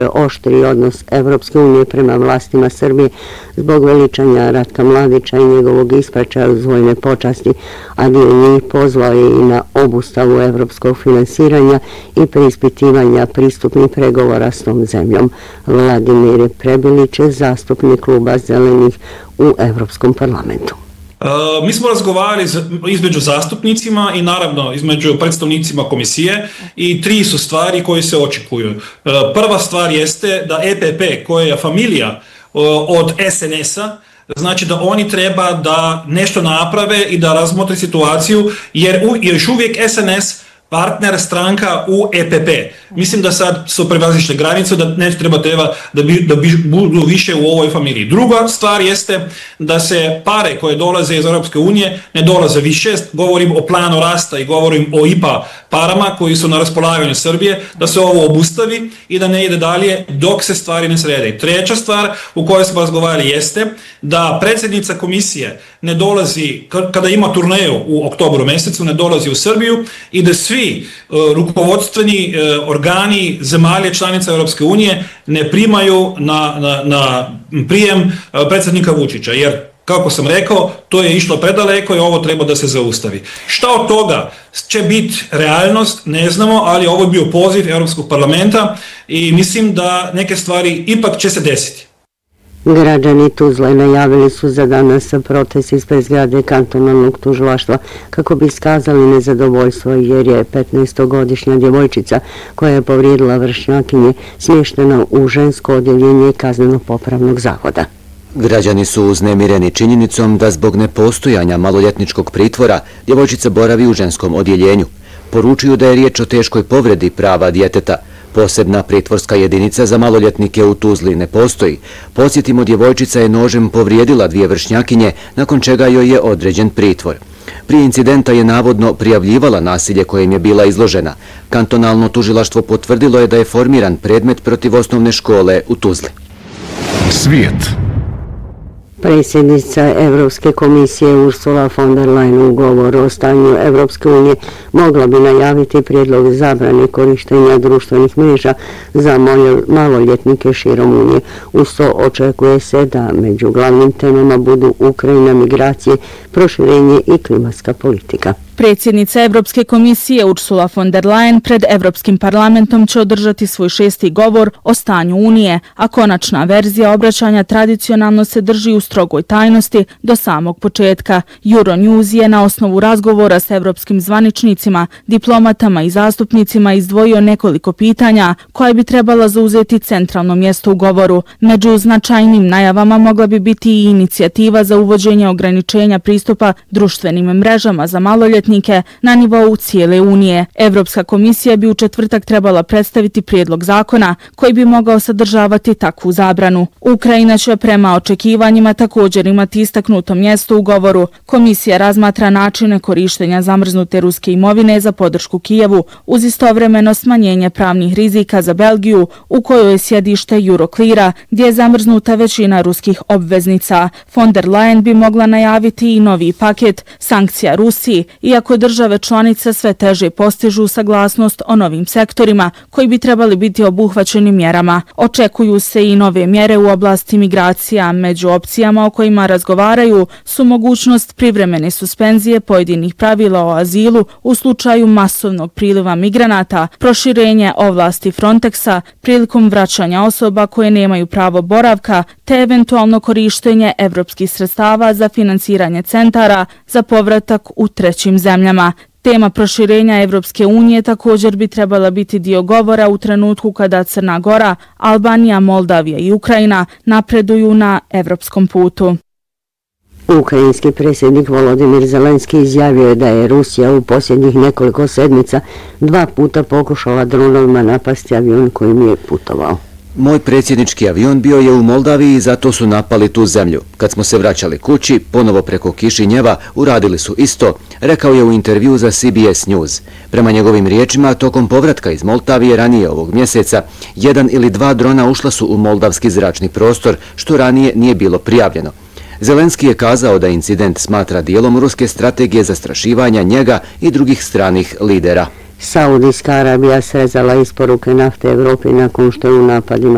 oštri odnos Evropske unije prema vlastima Srbije zbog veličanja Ratka Mladića i njegovog ispraćaja uz vojne počasti, a dio njih pozvao je i na obustavu evropskog finansiranja i preispitivanja pristupnih pregovora s tom zemljom. Vladimir Prebilić je zastupnik kluba Zelenih u Evropskom parlamentu. Mi smo razgovarali između zastupnicima i naravno između predstavnicima komisije i tri su stvari koje se očekuju. Prva stvar jeste da EPP, koja je familija od SNS-a, znači da oni treba da nešto naprave i da razmotre situaciju, jer još uvijek SNS partner stranka u EPP. Mislim da sad su prevazišli granicu, da ne treba da budu više u ovoj familiji. Druga stvar jeste da se pare koje dolaze iz Europske unije ne dolaze više, govorim o planu rasta i govorim o IPA parama koji su na raspolaganju Srbije, da se ovo obustavi i da ne ide dalje dok se stvari ne srede. I treća stvar u kojoj smo razgovarali jeste da predsjednica komisije ne dolazi, kada ima turneju u oktobru mjesecu, ne dolazi u Srbiju i da svi rukovodstveni organi zemalja članica Europske unije ne primaju na prijem predsjednika Vučića, jer kako sam rekao, to je išlo predaleko i ovo treba da se zaustavi. Šta od toga će biti realnost, ne znamo, ali ovo je bio poziv Europskog parlamenta i mislim da neke stvari ipak će se desiti. Građani Tuzle najavili su za danas protest ispred zgrade kantonalnog tužilaštva kako bi iskazali nezadovoljstvo jer je 15-godišnja djevojčica koja je povrijedila vršnjakinje smještena u žensko odjeljenje kazneno-popravnog zavoda. Građani su uznemireni činjenicom da zbog nepostojanja maloljetničkog pritvora djevojčica boravi u ženskom odjeljenju. Poručuju da je riječ o teškoj povredi prava djeteta. Posebna pritvorska jedinica za maloljetnike u Tuzli ne postoji. Podsjetimo, djevojčica je nožem povrijedila dvije vršnjakinje, nakon čega joj je određen pritvor. Prije incidenta je navodno prijavljivala nasilje kojem je bila izložena. Kantonalno tužilaštvo potvrdilo je da je formiran predmet protiv osnovne škole u Tuzli. Svijet. Predsjednica Evropske komisije Ursula von der Leyen u govoru o stanju Evropske unije mogla bi najaviti prijedlog zabrane korištenja društvenih mreža za maloljetnike širom unije. Uz to očekuje se da među glavnim temama budu Ukrajina, migracije, proširenje i klimatska politika. Predsjednica Evropske komisije Ursula von der Leyen pred Evropskim parlamentom će održati svoj 6. govor o stanju Unije, a konačna verzija obraćanja tradicionalno se drži u strogoj tajnosti do samog početka. Euronews je na osnovu razgovora s evropskim zvaničnicima, diplomatama i zastupnicima izdvojio nekoliko pitanja koje bi trebala zauzeti centralno mjesto u govoru. Među značajnim najavama mogla bi biti i inicijativa za uvođenje ograničenja pristupa društvenim mrežama za maloljetnike na nivou cijele Unije. Evropska komisija bi u četvrtak trebala predstaviti prijedlog zakona koji bi mogao sadržavati takvu zabranu. Ukrajina će prema očekivanjima također imati istaknuto mjesto u govoru. Komisija razmatra načine korištenja zamrznute ruske imovine za podršku Kijevu uz istovremeno smanjenje pravnih rizika za Belgiju u kojoj je sjedište Eurocleara gdje je zamrznuta većina ruskih obveznica. Von der Leyen bi mogla najaviti i novi paket sankcija Rusiji, iako države članice sve teže postižu saglasnost o novim sektorima koji bi trebali biti obuhvaćeni mjerama. Očekuju se i nove mjere u oblasti migracija. Među opcijama o kojima razgovaraju su mogućnost privremene suspenzije pojedinih pravila o azilu u slučaju masovnog priliva migranata, proširenje ovlasti Frontexa prilikom vraćanja osoba koje nemaju pravo boravka, te eventualno korištenje evropskih sredstava za finansiranje centara za povratak u trećim zemljama. Tema proširenja Evropske unije također bi trebala biti dio govora u trenutku kada Crna Gora, Albanija, Moldavija i Ukrajina napreduju na evropskom putu. Ukrajinski predsjednik Volodimir Zelenski izjavio je da je Rusija u posljednjih nekoliko sedmica 2 puta pokušala dronovima napasti avion kojim je putovao. Moj predsjednički avion bio je u Moldaviji i zato su napali tu zemlju. Kad smo se vraćali kući, ponovo preko Kišinjeva, uradili su isto, rekao je u intervju za CBS News. Prema njegovim riječima, tokom povratka iz Moldavije ranije ovog mjeseca, 1 ili 2 drona ušla su u moldavski zračni prostor, što ranije nije bilo prijavljeno. Zelenski je kazao da incident smatra dijelom ruske strategije zastrašivanja njega i drugih stranih lidera. Saudijska Arabija srezala isporuke nafte Evropi nakon što je u napadima